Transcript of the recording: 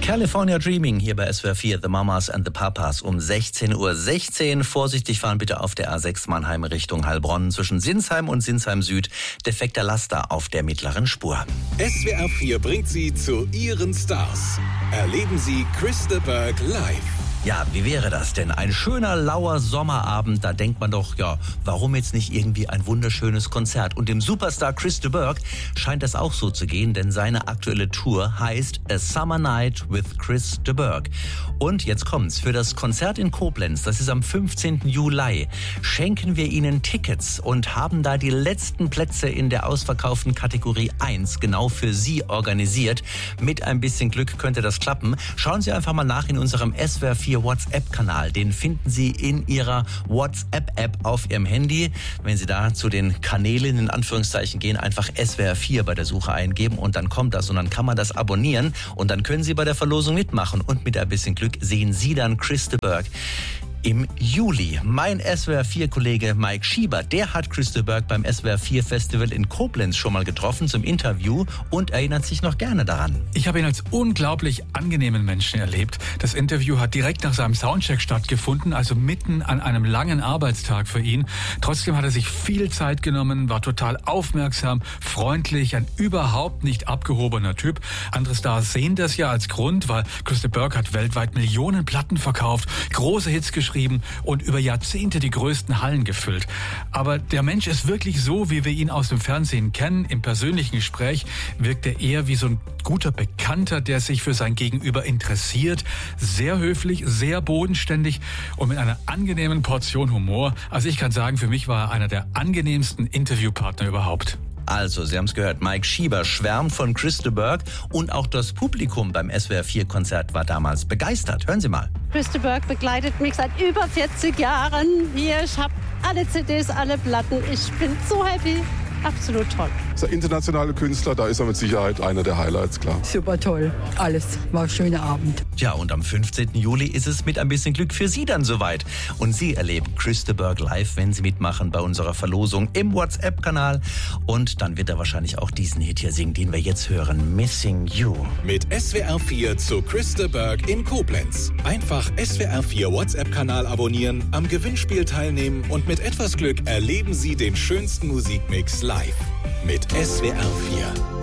California Dreaming hier bei SWR 4, The Mamas and the Papas um 16:16 Uhr. Vorsichtig fahren bitte auf der A6 Mannheim Richtung Heilbronn zwischen Sinsheim und Sinsheim Süd. Defekter Laster auf der mittleren Spur. SWR 4 bringt Sie zu Ihren Stars. Erleben Sie Chris de Burgh live. Ja, wie wäre das denn? Ein schöner, lauer Sommerabend, da denkt man doch, ja, warum jetzt nicht irgendwie ein wunderschönes Konzert? Und dem Superstar Chris de Burgh scheint das auch so zu gehen, denn seine aktuelle Tour heißt A Summer Night with Chris de Burgh. Und jetzt kommt's, für das Konzert in Koblenz, das ist am 15. Juli, schenken wir Ihnen Tickets und haben da die letzten Plätze in der ausverkauften Kategorie 1 genau für Sie organisiert. Mit ein bisschen Glück könnte das klappen. Schauen Sie einfach mal nach in unserem SWR 4 WhatsApp-Kanal. Den finden Sie in Ihrer WhatsApp-App auf Ihrem Handy. Wenn Sie da zu den Kanälen in Anführungszeichen gehen, einfach SWR 4 bei der Suche eingeben und dann kommt das und dann kann man das abonnieren und dann können Sie bei der Verlosung mitmachen und mit ein bisschen Glück sehen Sie dann Chris de Burgh im Juli. Mein SWR4-Kollege Mike Schieber, der hat Chris de Burgh beim SWR4-Festival in Koblenz schon mal getroffen zum Interview und erinnert sich noch gerne daran. Ich habe ihn als unglaublich angenehmen Menschen erlebt. Das Interview hat direkt nach seinem Soundcheck stattgefunden, also mitten an einem langen Arbeitstag für ihn. Trotzdem hat er sich viel Zeit genommen, war total aufmerksam, freundlich, ein überhaupt nicht abgehobener Typ. Andere Stars sehen das ja als Grund, weil Chris de Burgh hat weltweit Millionen Platten verkauft, große Hits geschrieben und über Jahrzehnte die größten Hallen gefüllt. Aber der Mensch ist wirklich so, wie wir ihn aus dem Fernsehen kennen. Im persönlichen Gespräch wirkt er eher wie so ein guter Bekannter, der sich für sein Gegenüber interessiert. Sehr höflich, sehr bodenständig und mit einer angenehmen Portion Humor. Also ich kann sagen, für mich war er einer der angenehmsten Interviewpartner überhaupt. Also, Sie haben es gehört, Mike Schieber schwärmt von Chris de Burgh und auch das Publikum beim SWR4-Konzert war damals begeistert. Hören Sie mal. Chris de Burgh begleitet mich seit über 40 Jahren hier. Ich habe alle CDs, alle Platten. Ich bin so happy. Absolut toll. Das ist ein internationaler Künstler, da ist er mit Sicherheit einer der Highlights, klar. Super toll. Alles war ein schöner Abend. Ja, und am 15. Juli ist es mit ein bisschen Glück für Sie dann soweit. Und Sie erleben Chris de Burgh live, wenn Sie mitmachen bei unserer Verlosung im WhatsApp-Kanal. Und dann wird er wahrscheinlich auch diesen Hit hier singen, den wir jetzt hören, Missing You. Mit SWR 4 zu Chris de Burgh in Koblenz. Einfach SWR 4 WhatsApp-Kanal abonnieren, am Gewinnspiel teilnehmen und mit etwas Glück erleben Sie den schönsten Musikmix live. Mit SWR 4.